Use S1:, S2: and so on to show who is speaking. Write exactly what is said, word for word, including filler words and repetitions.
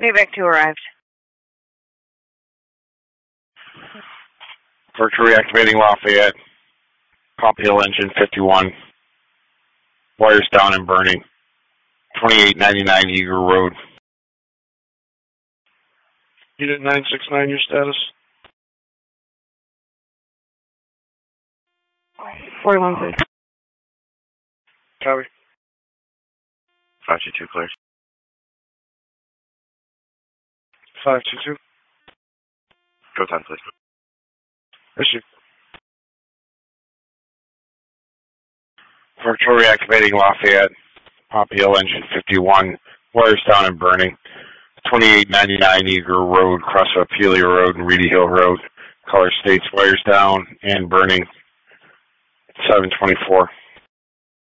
S1: Mavic two arrived.
S2: Virtual reactivating Lafayette. Poppy Hill engine fifty-one. Wires down and burning. twenty-eight ninety-nine Eagle Road.
S3: Unit nine six nine, your status?
S1: forty-one, please.
S3: Copy.
S4: five two two, clear.
S3: five two two.
S4: Go time, please.
S3: Issue.
S2: Virtual reactivating Lafayette. Poppy Hill engine fifty-one. Wires down and burning. twenty-eight ninety-nine Eagle Road, cross of Apelia Road and Reedy Hill Road. Color states wires down and burning. seven twenty-four.